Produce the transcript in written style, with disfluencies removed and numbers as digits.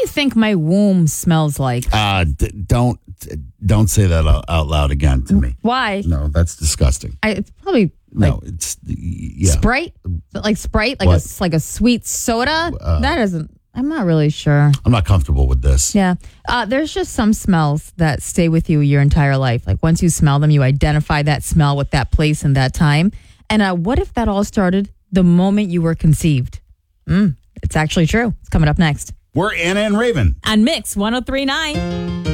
think my womb smells like? Don't say that out loud again to me. Why? No, that's disgusting. It's probably like No, it's yeah. Sprite? Like Sprite? Like What? like a sweet soda? That isn't. I'm not really sure. I'm not comfortable with this. Yeah. There's just some smells that stay with you your entire life. Like once you smell them, you identify that smell with that place and that time. And what if that all started the moment you were conceived? It's actually true. It's coming up next. We're Anna and Raven. On Mix 103.9.